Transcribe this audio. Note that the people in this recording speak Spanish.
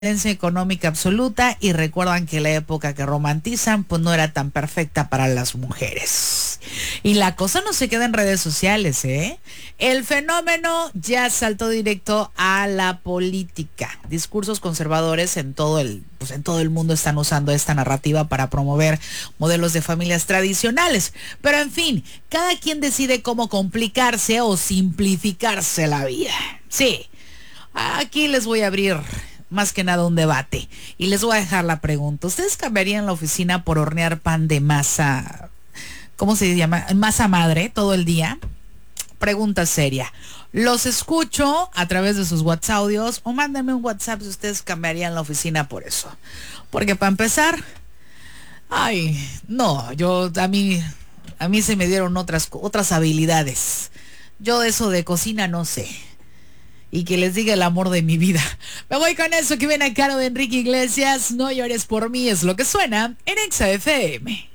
Herencia económica absoluta y recuerdan que la época que romantizan pues no era tan perfecta para las mujeres. Y la cosa no se queda en redes sociales, ¿eh? El fenómeno ya saltó directo a la política. Discursos conservadores en todo el mundo están usando esta narrativa para promover modelos de familias tradicionales. Pero en fin, cada quien decide cómo complicarse o simplificarse la vida. Sí, aquí les voy a abrir más que nada un debate. Y les voy a dejar la pregunta. ¿Ustedes cambiarían la oficina por hornear pan de masa, ¿cómo se llama? Masa madre todo el día? Pregunta seria. Los escucho a través de sus WhatsApp audios o mándenme un WhatsApp si ustedes cambiarían la oficina por eso. Porque para empezar, no, a mí se me dieron otras habilidades. Yo de eso de cocina no sé. Y que les diga el amor de mi vida. Me voy con eso que viene a cargo de Enrique Iglesias. No llores por mí, es lo que suena en Exa FM.